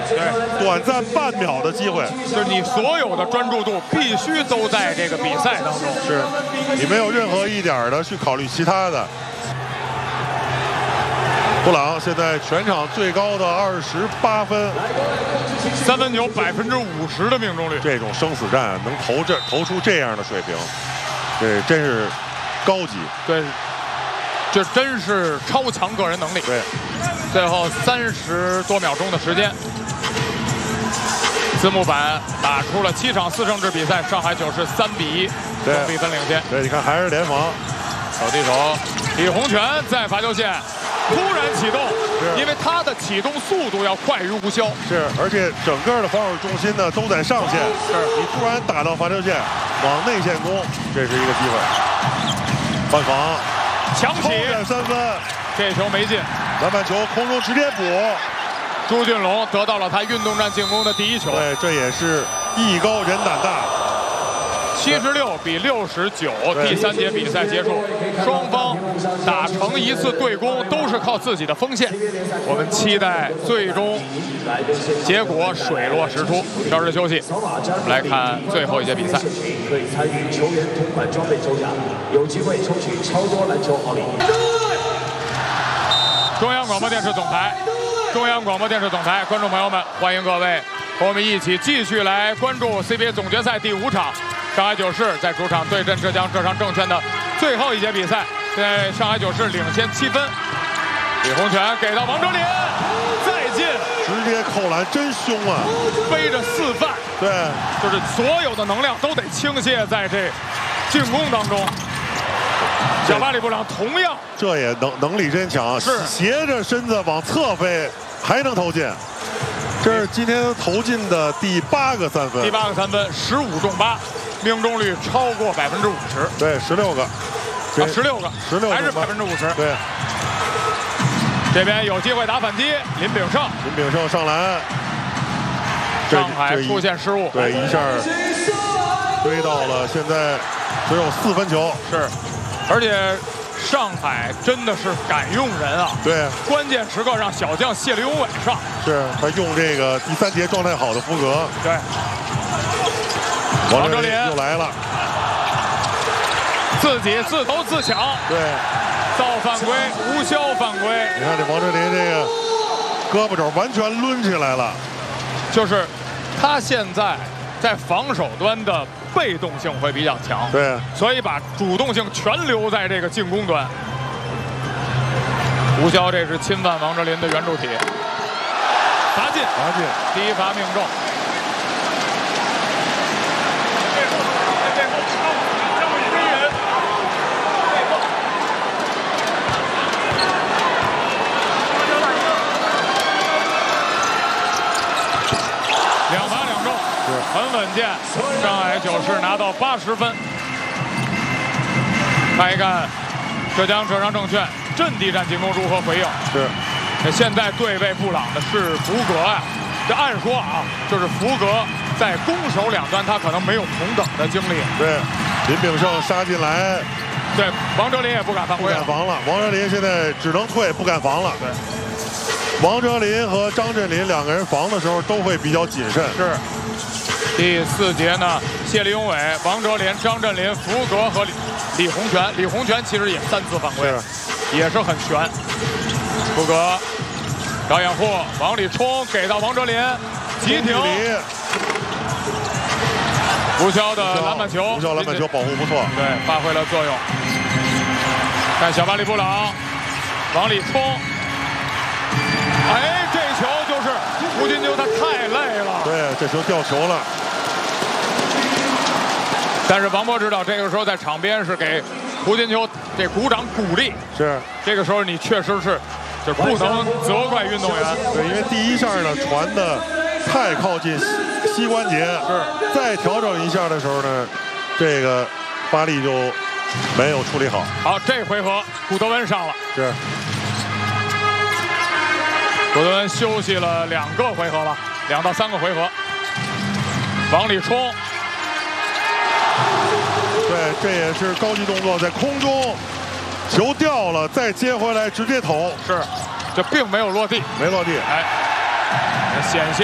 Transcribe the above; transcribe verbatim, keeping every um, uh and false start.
对，短暂半秒的机会， 就是你所有的专注度必须都在这个比赛当中， 是你没有任何一点的去考虑其他的。布朗现在全场最高的二十八分， 三分球百分之五十的命中率。 这种生死战能投这投出这样的水平，这真是高级。 对，这真是超强个人能力。 对， 最后三十多秒钟的时间，字幕版打出了七场四胜制比赛，上海九是三比一，总比分领先。 对，你看还是联防， 手递手，李洪权在罚球线。突然启动，因为他的启动速度要快于吴骁。 是，而且整个的防守重心呢都在上线。 是， 你突然打到罚球线，往内线攻，这是一个机会。换防， 强起三分， 这球没进。 篮板球空中直接补， 朱俊龙得到了他运动战进攻的第一球。 对，这也是艺高人胆大。 七十六比六十九，第三节比赛结束，双方打成一次对攻都是靠自己的锋线。我们期待最终结果水落石出。稍事休息，我们来看最后一节比赛。 可以参与球员同款装备抽奖，有机会抽取超多篮球好礼。 中央广播电视总台，中央广播电视总台，观众朋友们，欢迎各位和我们一起继续来关注 C B A 总决赛第五场。上海九世在主场对阵浙江浙商证券的最后一节比赛，现在上海九世领先七分。李洪权给到王哲林，再进， 直接扣篮，真凶啊！ 背着四犯， 对， 就是所有的能量都得倾泻在这进攻当中。小巴里布朗同样， 这也能能力真强， 是斜着身子往侧飞，还能投进。这是今天投进的第八个三分， 第八个三分，十五中八。命中率超过百分之五十， 对，十六个， 啊，十六个， 十六还是百分之五十。 对， 这边有机会打反击，林炳胜， 林炳胜上篮， 上海出现失误， 对，一下追到了，现在只有四分球， 是，而且上海真的是敢用人啊， 对， 关键时刻让小将谢立永伟上， 是他用这个第三节状态好的福格， 对。 王哲林又来了， 自己自投自抢， 对， 造犯规，无效犯规。 你看这王哲林这个胳膊肘完全抡起来了， 就是他现在在防守端的被动性会比较强， 对， 所以把主动性全留在这个进攻端。吴骁这是侵犯王哲林的圆柱体，罚进， 罚进， 第一罚命中。两罚两中，很稳健。上海九世拿到八十分。看一看浙江浙商证券阵地战进攻如何回应？ 是。 那现在对位布朗的是福格呀、啊。这按说啊，就是福格在攻守两端他可能没有同等的经历。 对，林炳胜杀进来。 对，王哲林也不敢犯规， 不敢防了。王哲林现在只能退，不敢防了。 对。 王哲林和张镇麟两个人防的时候都会比较谨慎。 是。第四节呢，谢立永伟、王哲林、张镇麟、福格和李李洪权。李洪权其实也三次犯规，也是很悬。福格找掩护，往里冲，给到王哲林，急停。吴骁的篮板球， 吴骁篮板球保护不错， 对，发挥了作用。看小巴里布朗往里冲。哎，这球就是胡金秋，他太累了。 对，这球掉球了。 但是王波知道，这个时候在场边是给胡金秋这鼓掌鼓励。 是， 这个时候你确实是，就不能责怪运动员。 对，因为第一下呢传的太靠近膝关节， 是再调整一下的时候呢，这个巴力就没有处理好。 好，这回合古德温上了。 是。 古德温休息了两个回合了，两到三个回合，往里冲。 对，这也是高级动作，在空中球掉了，再接回来直接投。 是，这并没有落地， 没落地。 哎，显现。